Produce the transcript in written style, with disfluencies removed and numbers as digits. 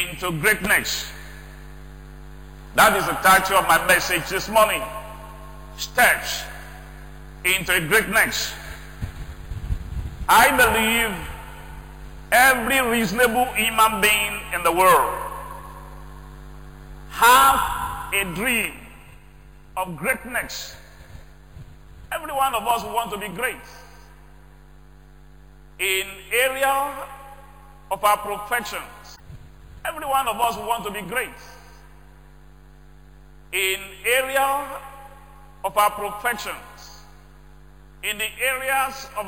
into greatness. That is the title of my message this morning. Steps into greatness. I believe every reasonable human being in the world have a dream of greatness. Every one of us want to be great in area of our professions. Every one of us want to be great in area of our professions, in the areas of